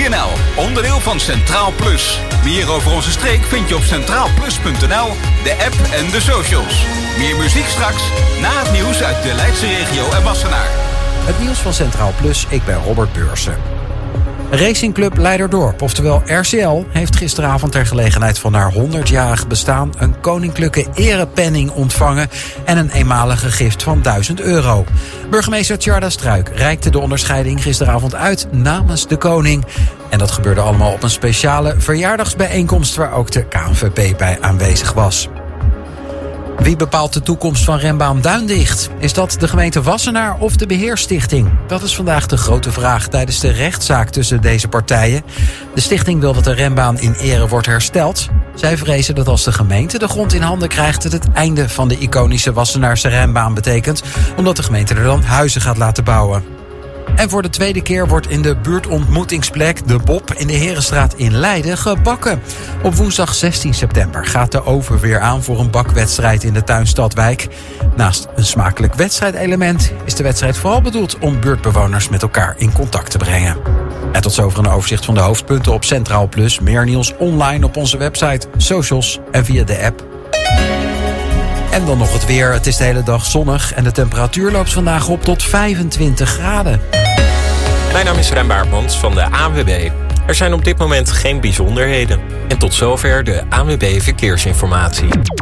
WNL, onderdeel van Centraal Plus. Meer over onze streek vind je op centraalplus.nl, de app en de socials. Meer muziek straks, na het nieuws uit de Leidse regio en Wassenaar. Het nieuws van Centraal Plus, ik ben Robert Beursen. Racingclub Leiderdorp, oftewel RCL, heeft gisteravond ter gelegenheid van haar 100-jarig bestaan een koninklijke erepenning ontvangen en een eenmalige gift van €1000. Burgemeester Tjarda Struik reikte de onderscheiding gisteravond uit namens de koning. En dat gebeurde allemaal op een speciale verjaardagsbijeenkomst waar ook de KNVB bij aanwezig was. Wie bepaalt de toekomst van renbaan Duindicht? Is dat de gemeente Wassenaar of de Beheerstichting? Dat is vandaag de grote vraag tijdens de rechtszaak tussen deze partijen. De stichting wil dat de renbaan in ere wordt hersteld. Zij vrezen dat als de gemeente de grond in handen krijgt, het einde van de iconische Wassenaarse renbaan betekent, omdat de gemeente er dan huizen gaat laten bouwen. En voor de tweede keer wordt in de buurtontmoetingsplek De Bob in de Herenstraat in Leiden gebakken. Op woensdag 16 september gaat de oven weer aan voor een bakwedstrijd in de tuinstadwijk. Naast een smakelijk wedstrijdelement is de wedstrijd vooral bedoeld om buurtbewoners met elkaar in contact te brengen. En tot zover een overzicht van de hoofdpunten op Centraal Plus. Meer nieuws online op onze website, socials en via de app. En dan nog het weer. Het is de hele dag zonnig en de temperatuur loopt vandaag op tot 25 graden. Mijn naam is Rijn Baartmans van de ANWB. Er zijn op dit moment geen bijzonderheden. En tot zover de ANWB Verkeersinformatie.